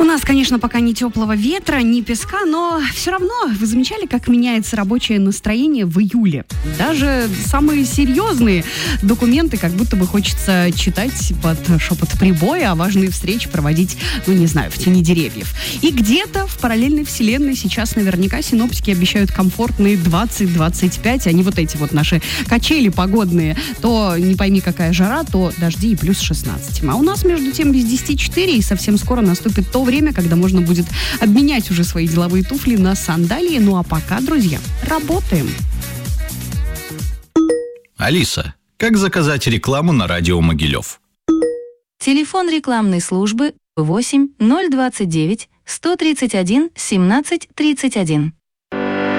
нас, конечно, пока ни теплого ветра, ни песка, но все равно вы замечали, как меняется рабочее настроение в июле? Даже самые серьезные документы как будто бы хочется читать под шепот прибоя, а важные встречи проводить, в тени деревьев. И где-то в параллельной вселенной сейчас наверняка синоптики обещают комфортные 20-25, а не вот эти вот наши качели погодные. То не пойми какая жара, то дожди и плюс 16. А у нас, между тем, без 10-4, и совсем скоро наступит то время, когда можно будет обменять уже свои деловые туфли на сандалии. Ну а пока, друзья, работаем. Алиса, как заказать рекламу на радио Могилев? Телефон рекламной службы 8 029 131 17 31.